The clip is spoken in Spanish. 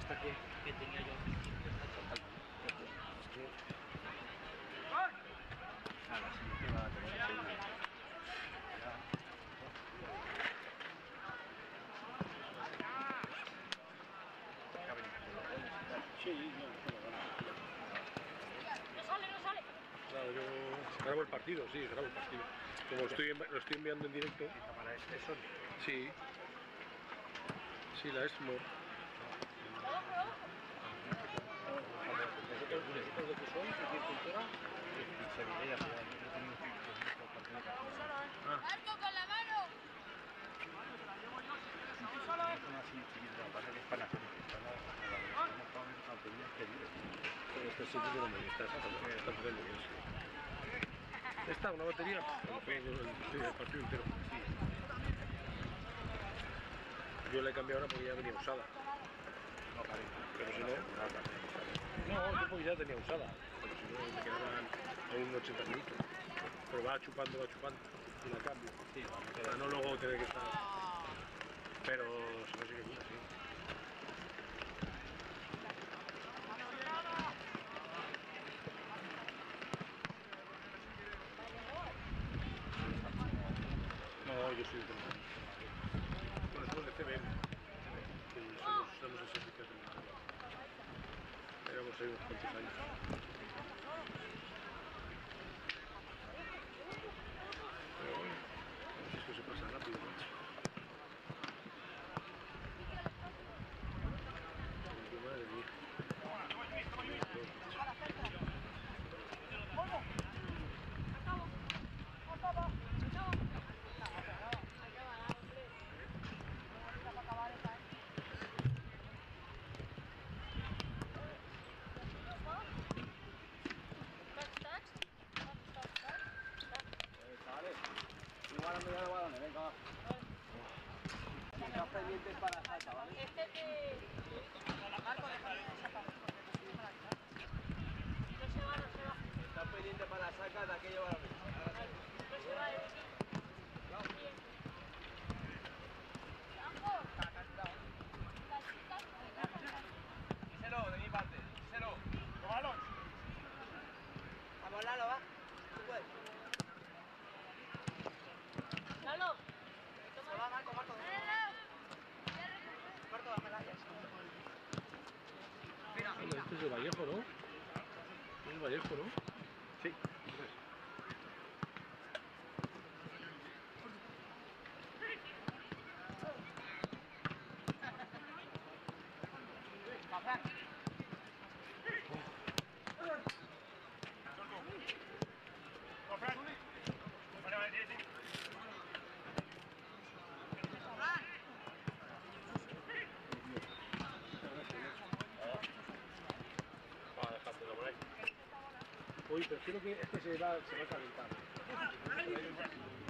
esta que tenía yo al principio está chocando. Es que... A la siguiente va a tener que ser... Sí, no sale, no sale. Claro, yo grabo el partido, sí, grabo el partido. Como lo estoy enviando en directo. ¿La cámara este son? Sí. Sí, la Esmor. ¿Vosotros de qué sois? ¿De qué cultura? Sevilla, ¡Marco con la mano! Este sitio que no me gusta, está potente. ¿Esta? ¿Una batería? El partido entero. Yo la he cambiado ahora porque ya venía usada. Pero si no... No, yo porque ya tenía usada. Pero si no, me quedaban aún 80 minutos. Pero va chupando. Y la cambio. Sí, para no luego tener que estar... Pero si no, sí que dura, sí. No, yo soy de Tenerife. Bueno, somos de CBM. Somos el servicio de Tenerife. Éramos ahí unos cuantos años. Pero bueno, esto se pasa rápido, macho. Madre mía. Chavales, igual ando ya de balones, venga va. Estás pendientes para la salta, ¿vale? Este que... Marco, déjame sacar. No se va. Estás pendiente para la saca de aquello balones. No se va, Bien. Díselo, de mi parte, díselo. ¡Tómalo! Vamos, Lalo, va. Tú puedes. Lalo. Se va, Marco. Marco, dame la llave. Bueno, este es el Vallejo, ¿no? Es el Vallejo, ¿no? Sí. Uy, pero creo que este se va a calentar.